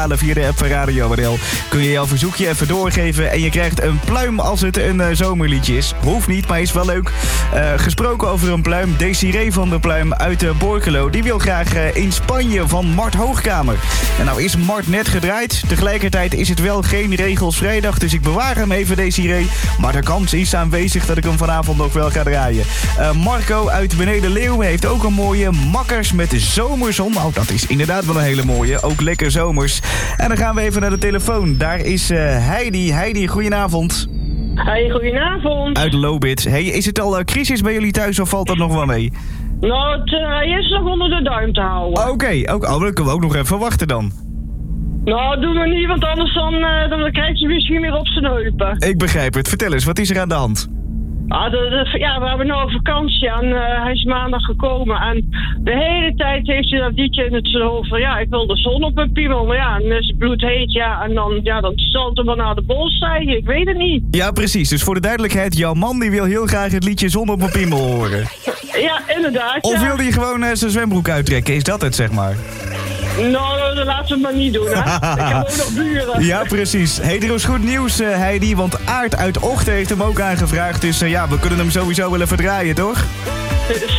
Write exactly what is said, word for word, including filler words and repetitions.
Via de app van Radio R L kun je jouw verzoekje even doorgeven en je krijgt een pluim als het een uh, zomerliedje is. Hoeft niet, maar is wel leuk. Uh, gesproken over een pluim, Desiree van der Pluim uit uh, Borculo. Die wil graag uh, In Spanje van Mart Hoogkamer. En nou is Mart net gedraaid. Tegelijkertijd is het wel geen regels vrijdag, dus ik bewaar hem even, Desiree. Maar de kans is aanwezig dat ik hem vanavond nog wel ga draaien. Uh, Marco uit Beneden Leeuwen heeft ook een mooie Makkers met zomerzon. Nou, dat is inderdaad wel een hele mooie. Ook lekker zomers. En dan gaan we even naar de telefoon. Daar is uh, Heidi. Heidi, goedenavond. Hey, goedenavond. Uit Lobit. Hey, is het al uh, crisis bij jullie thuis of valt dat nog wel mee? Nou, het uh, is nog onder de duim te houden. Oké, okay, ook, oh, dan kunnen we ook nog even wachten dan. Nou, doen we niet, want anders dan, uh, dan krijgt ze misschien weer op zijn heupen. Ik begrijp het. Vertel eens, wat is er aan de hand? Ah, de, de, ja, we hebben nou vakantie en uh, hij is maandag gekomen. En de hele tijd heeft hij dat liedje in het hoofd van ja, ik wil de zon op mijn piemel. Maar ja, dan is het bloedheet, ja, en dan, ja, dan zal het hem wel naar de bol stijgen. Ik weet het niet. Ja, precies. Dus voor de duidelijkheid, jouw man die wil heel graag het liedje Zon op mijn piemel horen. Ja, inderdaad. Of ja. wil hij gewoon uh, zijn zwembroek uittrekken? Is dat het, zeg maar? Nou, dat laten we het maar niet doen, hè. Ik heb ook nog buren. Ja, precies. Hey, er is goed nieuws, uh, Heidi, want Aart uit Ochten heeft hem ook aangevraagd. Dus uh, ja, we kunnen hem sowieso wel even draaien, toch?